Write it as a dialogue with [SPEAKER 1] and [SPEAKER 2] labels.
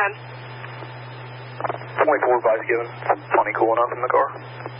[SPEAKER 1] 24 advice given. Plenty cool enough in the car.